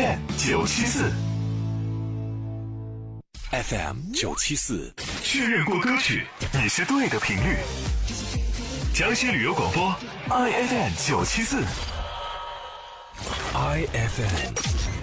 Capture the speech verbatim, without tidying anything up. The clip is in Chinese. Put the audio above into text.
M 九七四 F M 九七四， 确认过歌曲，你是对的频率。江西旅游广播 I F M 九七四 I F M